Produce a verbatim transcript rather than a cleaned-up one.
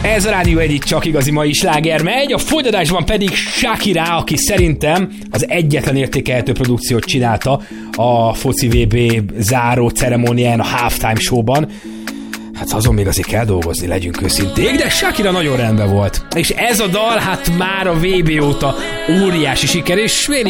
Ez a Rádió egyik csak igazi mai sláger megy, a folytatásban pedig Shakira, aki szerintem az egyetlen értékelhető produkciót csinálta a foci vé bé záró ceremónián, a halftime showban. Hát azon még azért kell dolgozni, legyünk őszinték, de Shakira nagyon rendben volt. És ez a dal hát már a vé bé óta óriási siker, és én